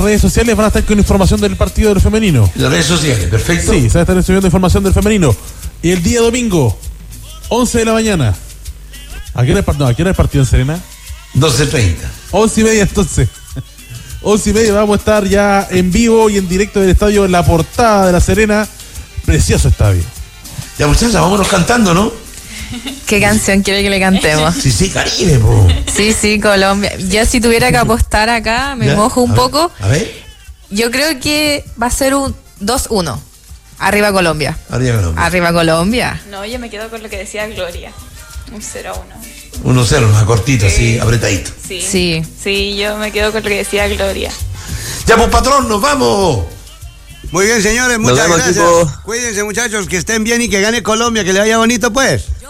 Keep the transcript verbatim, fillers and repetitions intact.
redes sociales van a estar con información del partido del femenino. Las redes sociales, perfecto. Sí, se va a estar subiendo información del femenino. Y el día domingo, once de la mañana. ¿A qué hora es, no, ¿a qué hora es el partido en Serena? doce treinta. once y media entonces. once y media vamos a estar ya en vivo y en directo del estadio La Portada de La Serena. Precioso estadio. Ya muchachos, vámonos cantando, ¿no? ¿Qué canción quiere que le cantemos? Sí, sí, Caribe, po. Sí, sí, Colombia. Yo si tuviera que apostar acá, me ¿Ya? mojo un A ver, poco. A ver. Yo creo que va a ser un dos uno. Arriba Colombia. Arriba Colombia. Arriba Colombia. No, yo me quedo con lo que decía Gloria. Un cero a uno. uno cero, más cortito, así, apretadito. Sí. Sí. Sí, yo me quedo con lo que decía Gloria. Ya, pues, patrón, nos vamos. Muy bien, señores, muchas vemos, gracias. equipo. Cuídense, muchachos, que estén bien y que gane Colombia, que le vaya bonito, pues.